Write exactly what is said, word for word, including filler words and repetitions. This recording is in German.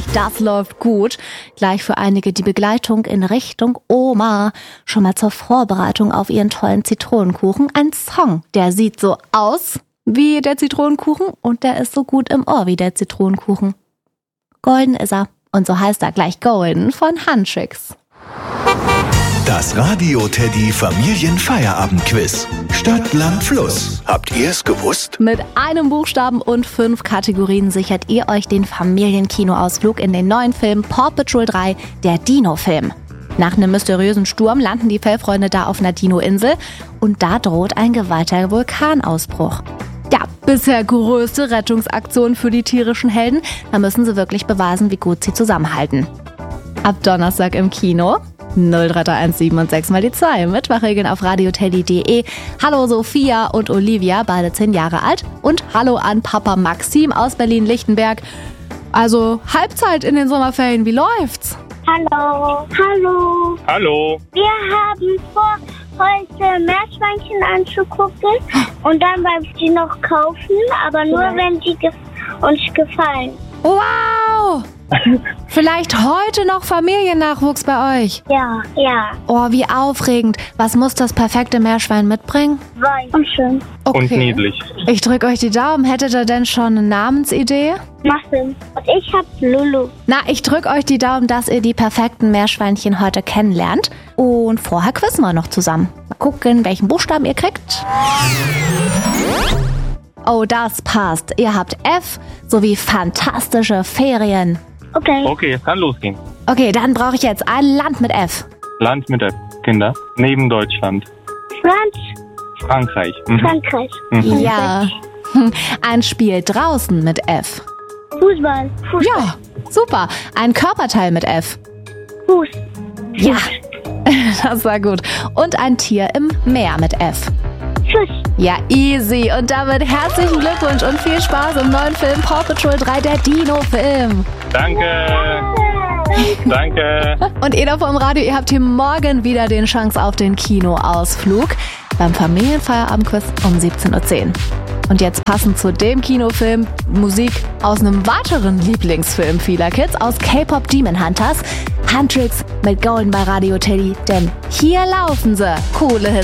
das läuft gut. Gleich für einige die Begleitung in Richtung Oma. Schon mal zur Vorbereitung auf ihren tollen Zitronenkuchen. Ein Song, der sieht so aus wie der Zitronenkuchen und der ist so gut im Ohr wie der Zitronenkuchen. Golden ist er. Und so heißt er gleich Golden von Huntrix. Das Radio-Teddy Familienfeierabend-Quiz. Stadt, Land, Fluss. Habt ihr es gewusst? Mit einem Buchstaben und fünf Kategorien sichert ihr euch den Familienkinoausflug in den neuen Film Paw Patrol drei, der Dino-Film. Nach einem mysteriösen Sturm landen die Fellfreunde da auf einer Dino-Insel und da droht ein geweihter Vulkanausbruch. Ja, bisher größte Rettungsaktion für die tierischen Helden. Da müssen sie wirklich beweisen, wie gut sie zusammenhalten. Ab Donnerstag im Kino. null drei drei eins sieben und sechs mal die zwei. Mitmachregeln auf radioteddy punkt de. Hallo Sophia und Olivia, beide zehn Jahre alt. Und hallo an Papa Maxim aus Berlin-Lichtenberg. Also Halbzeit in den Sommerferien, wie läuft's? Hallo. Hallo. Hallo. Wir haben vor, heute Meerschweinchen anzugucken und dann beim sie noch kaufen, aber nur ja. wenn die ge- uns gefallen. Wow! Vielleicht heute noch Familiennachwuchs bei euch? Ja, ja. Oh, wie aufregend. Was muss das perfekte Meerschwein mitbringen? Weiß und schön. Okay. Und niedlich. Ich drücke euch die Daumen. Hättet ihr denn schon eine Namensidee? Muffin. Und ich hab Lulu. Na, ich drücke euch die Daumen, dass ihr die perfekten Meerschweinchen heute kennenlernt. Und vorher quizzen wir noch zusammen. Mal gucken, welchen Buchstaben ihr kriegt. Oh, das passt. Ihr habt F sowie fantastische Ferien. Okay. Okay, es kann losgehen. Okay, dann brauche ich jetzt ein Land mit F. Land mit F. Kinder. Neben Deutschland. Franz. Frankreich. Mhm. Frankreich. Mhm. Ja. Ein Spiel draußen mit F. Fußball. Fußball. Ja, super. Ein Körperteil mit F. Fuß. Ja, das war gut. Und ein Tier im Meer mit F. Fisch. Ja, easy. Und damit herzlichen Glückwunsch und viel Spaß im neuen Film Paw Patrol drei, der Dino-Film. Danke. Danke. Und ihr da vom Radio, ihr habt hier morgen wieder den Chance auf den Kinoausflug beim Familienfeierabendquiz um siebzehn Uhr zehn. Und jetzt passend zu dem Kinofilm Musik aus einem weiteren Lieblingsfilm vieler Kids, aus K-Pop Demon Hunters. Huntrix mit Golden bei Radio Teddy, denn hier laufen sie. Coole Hits.